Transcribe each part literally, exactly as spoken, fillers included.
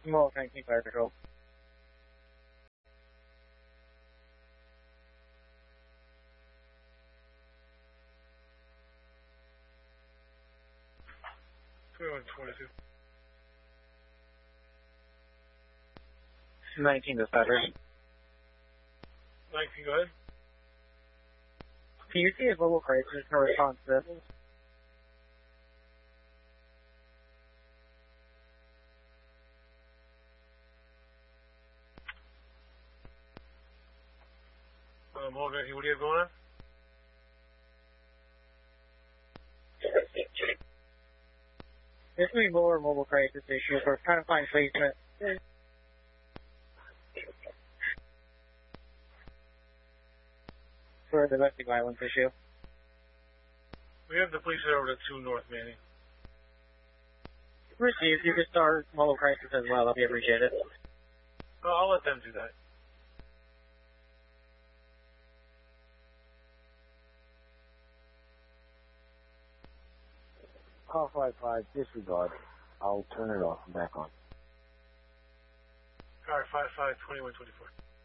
Small nineteen fire control. twenty-one twenty-two. nineteen dispatchers. nineteen, go ahead. Can you see a global crisis in response to this? Um, hold on, what do you have going on? This will be more mobile crisis issues. We're trying to find placement for the domestic violence issue. We have the police over to two North Manning. Received. You can start mobile crisis as well. That'll be appreciated. Oh, I'll let them do that. Call five five, disregard. I'll turn it off and back on. Car five five, twenty-one twenty-four.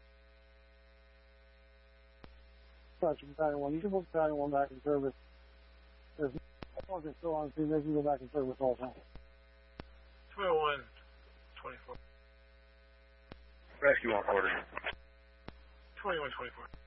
Sergeant Battalion one, you can book Battalion one back in service. There's no one still on scene, they can go back in service all the time. twenty-one twenty-four. Rescue on order. twenty-one twenty-four.